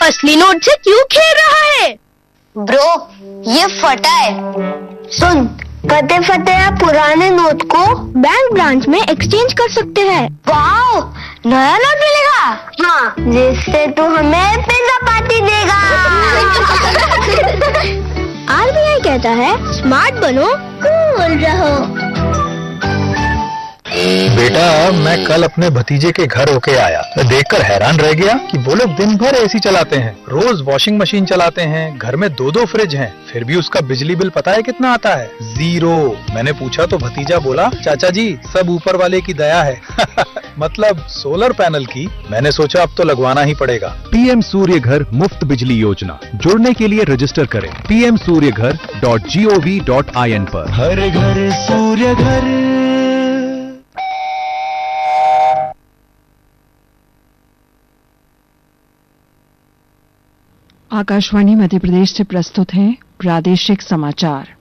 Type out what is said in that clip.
असली नोट से क्यों खेल रहा है? ब्रो, ये फटा है। सुन, फटे फटे पुराने नोट को बैंक ब्रांच में एक्सचेंज कर सकते हैं। वाओ, नया नोट मिलेगा? हाँ, जिससे तू हमें पिज्जा पार्टी देगा। RBI कहता है स्मार्ट बनो, कूल रहो। बेटा, मैं कल अपने भतीजे के घर होके आया। मैं देखकर हैरान रह गया कि वो लोग दिन भर एसी चलाते हैं, रोज वॉशिंग मशीन चलाते हैं, घर में 2-2 फ्रिज हैं, फिर भी उसका बिजली बिल पता है कितना आता है? 0। मैंने पूछा तो भतीजा बोला, चाचा जी सब ऊपर वाले की दया है। मतलब सोलर पैनल की। मैंने सोचा अब तो लगवाना ही पड़ेगा। PM सूर्य घर मुफ्त बिजली योजना, जुड़ने के लिए रजिस्टर करें pmsuryaghar.gov.in पर। हर घर सूर्य घर। आकाशवाणी मध्य प्रदेश से प्रस्तुत हैं प्रादेशिक समाचार।